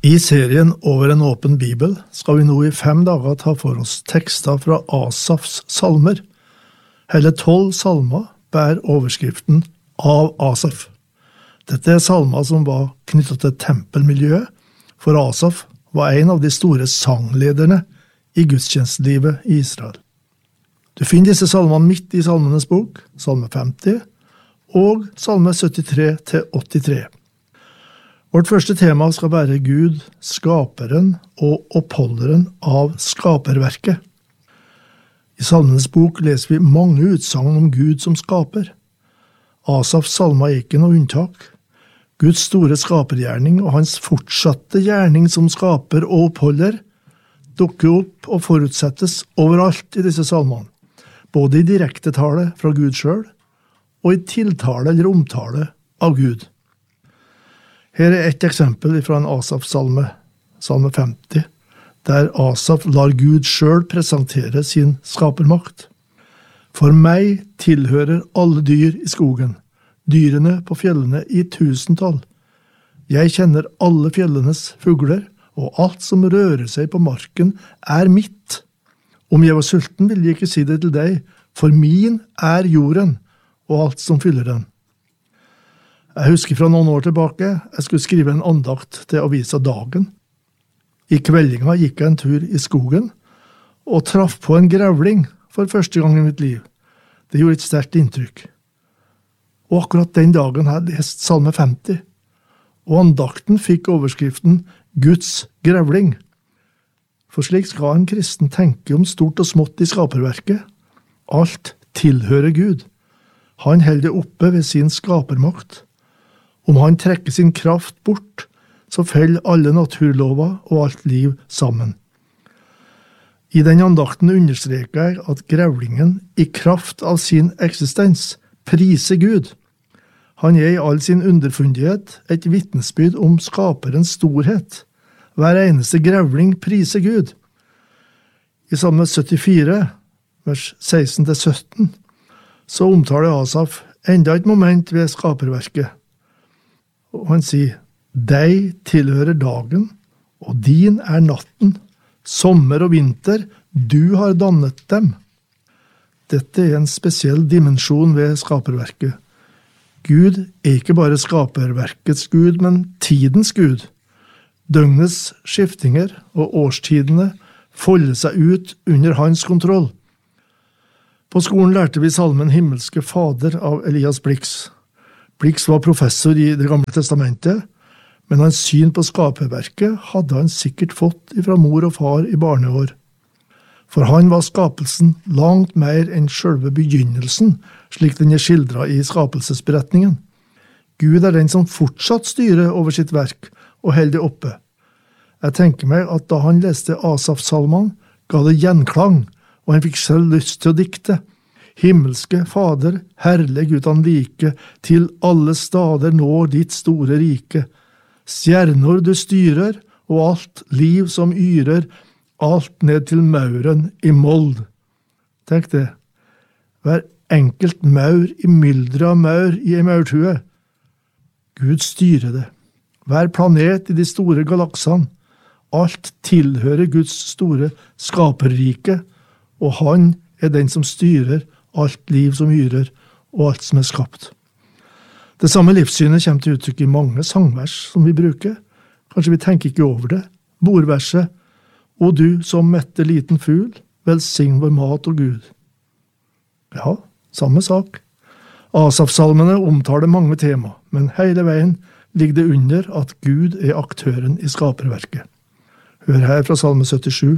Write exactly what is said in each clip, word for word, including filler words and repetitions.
I serien Over en åpen bibel skal vi nå i fem dager ta for oss tekster fra Asafs salmer. Hele tolv salmer bærer overskriften «Av Asaf». Dette er salmer som var knyttet til tempelmiljøet, for Asaf var en av de store sanglederne i gudstjenestelivet i Israel. Du finner disse salmene midt i salmenes bok, salme femti, og salme syttitre til åttitre. Vårt første tema skal være Gud, skaperen og oppholderen av skaperverket. I salmenes bok leser vi mange utsagn om Gud som skaper. Asafs salmer er ikke noe unntak. Guds store skapergjerning og hans fortsatte gjerning som skaper og oppholder dukker opp og forutsettes overalt i disse salmene, både i direkte tale fra Gud selv og i tiltale eller omtale av Gud. Her er et eksempel fra en Asaf-salme, salme femti, der Asaf lar Gud selv presentere sin skapermakt. For meg tilhører alle dyr i skogen, dyrene på fjellene i tusentall. Jeg kjenner alle fjellenes fugler, og alt som rører seg på marken er mitt. Om jeg var sulten vil jeg ikke si det til deg, for min er jorden, og alt som fyller den. Jeg husker fra noen år tilbake, jeg skulle skrive en andakt til avisa Dagen. I kveldinga gikk jeg en tur i skogen, og traff på en grevling for første gang i mitt liv. Det gjorde et sterkt inntrykk. Og akkurat den dagen hadde jeg lest salme femti, og andakten fikk overskriften Guds grevling. For slik skal en kristen tenke om stort og smått i skaperverket. Alt tilhører Gud. Han holder det oppe ved sin skapermakt. Om han trekker sin kraft bort, så feller alle naturlover og alt liv sammen. I den andakten understreker jeg at grevlingen i kraft av sin eksistens priser Gud. Han er i all sin underfundighet et vitnesbyrd om skaperens storhet. Hver eneste grevling priser Gud. I salme syttifire, vers seksten til sytten, så omtaler Asaf enda et moment ved skaperverket. Og han sier, «Deg tilhører dagen, og din er natten, sommer og vinter, du har dannet dem.» Dette er en spesiell dimensjon ved skaperverket. Gud er ikke bare skaperverkets Gud, men tidens Gud. Døgnets skiftinger og årstidene folder seg ut under hans kontroll. På skolen lærte vi salmen Himmelske Fader av Elias Blix. Blix var professor i Det gamle testamentet, men hans syn på skaperverket hadde han sikkert fått fra mor og far i barneår. For han var skapelsen langt mer enn selve begynnelsen, slik den er skildret i skapelsesberetningen. Gud er den som fortsatt styrer over sitt verk og holder det oppe. Jeg tenker meg at da han leste Asaf-salmene, ga det gjenklang, og han fikk selv lyst til å dikte. Himmelske Fader, herlig uten like, til alle stader når ditt store rike. Stjerner du styrer, og alt liv som yrer, alt ned til mauren i mold. Tenk det. Hver enkelt maur i myldre av maur i en maurtue. Gud styrer det. Hver planet i de store galaksene. Alt tilhører Guds store skaperrike, og han er den som styrer alt liv som yrer, og alt som er skapt. Det samme livssynet kommer til uttrykk i mange sangvers som vi bruker. Kanskje vi tenker ikke over det. Bordverset, «O du som mette liten fugl, velsign vår mat og Gud». Ja, samme sak. Asaf-salmene omtaler mange tema, men hele veien ligger det under at Gud er aktøren i skaperverket. Hør her fra salme syttisju.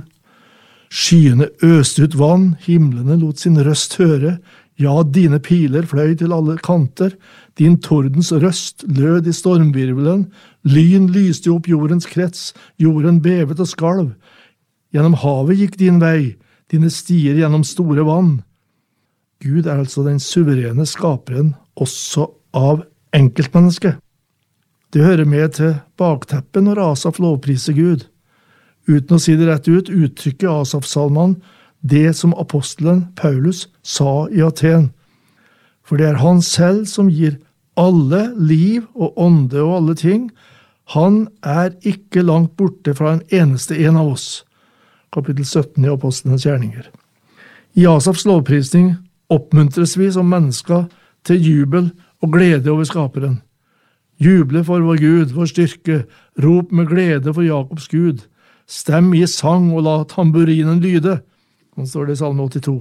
Skyene øste ut vann, himlene lot sin røst høre, ja, dine piler fløy til alle kanter, din tordens røst lød i stormvirvelen, lyn lyste opp jordens krets, jorden bevet og skalv. Gjennom havet gikk din vei, dine stier gjennom store vann. Gud er altså den suverene skaperen, også av enkeltmennesket. Det hører med til bakteppet når Asaf lovpriser Gud. Uten å si det rett ut, uttrykker Asaf-salmene det som apostelen Paulus sa i Aten. For det er han selv som gir alle liv og ånde og alle ting. Han er ikke langt borte fra en eneste en av oss. Kapittel sytten i Apostlenes gjerninger. I Asafs lovprisning oppmuntres vi som mennesker til jubel og glede over skaperen. Juble for vår Gud, vår styrke, rop med glede for Jakobs Gud. Stem i sang og la tamburinen lyde. Nå står det i Salme åttito.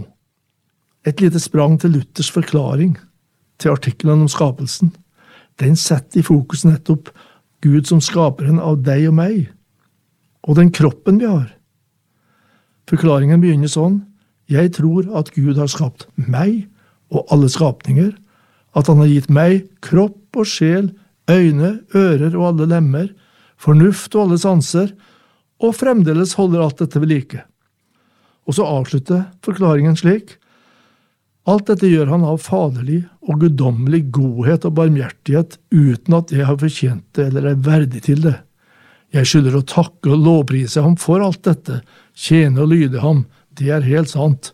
Et lite sprang til Luthers forklaring til artikkelen om skapelsen. Den setter i fokus nettopp Gud som skaperen av deg og meg, og den kroppen vi har. Forklaringen begynner sånn: Jeg tror at Gud har skapt meg og alle skapninger, at han har gitt meg kropp og sjel, øyne, ører og alle lemmer, fornuft og alle sanser, og fremdeles holder alt dette ved like. Og så avslutter forklaringen slik: Alt dette gjør han av faderlig og guddommelig godhet og barmhjertighet, uten at jeg har fortjent det eller er verdig til det. Jeg skylder å takke og lovprise ham for alt dette, tjene og lyde ham, det er helt sant.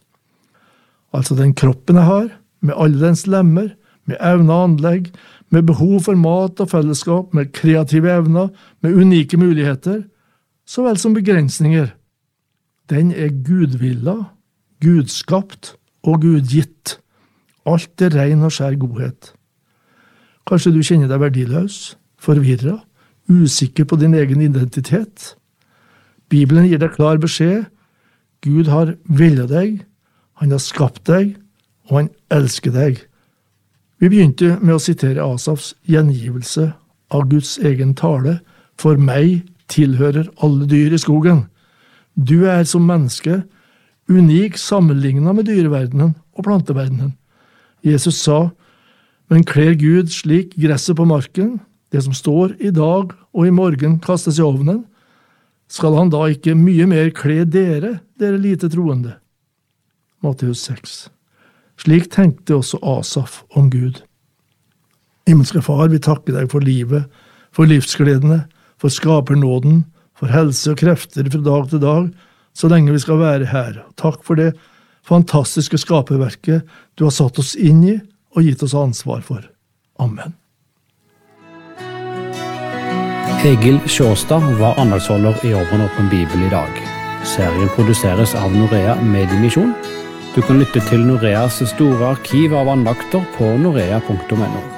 Altså den kroppen jeg har, med alle dens lemmer, med evne og anlegg, med behov for mat og fellesskap, med kreative evner, med unike muligheter, så vel som begrensninger. Den er gudvilla, gudskapt og gudgitt. Alt er ren og skjær godhet. Kanskje du kjenner deg verdiløs, forvirret, usikker på din egen identitet. Bibelen gir deg klar beskjed. Gud har villet deg, han har skapt deg, og han elsker deg. Vi begynte med å sitere Asafs gjengivelse av Guds egen tale: For meg tilhører alle dyr i skogen. Du er som menneske unik sammenlignet med dyreverdenen og planteverdenen. Jesus sa: Men kler Gud slik gresset på marken, det som står i dag og i morgen kastes i ovnen, skal han da ikke mye mer kle dere, dere lite troende? Matteus seks. Slik tenkte også Asaf om Gud. Himmelske Far, vi takker deg for livet, for livsgledene, for skapernåden, for helse og krefter fra dag til dag, så lenge vi skal være her. Takk for det fantastiske skaperverket du har satt oss inn i og gitt oss ansvar for. Amen. Egil Sjåstad var andagsholder i Over en åpen bibel i dag. Serien produseres av Norea Mediemisjon. Du kan lytte til Noreas store arkiv av andakter på norea punktum no.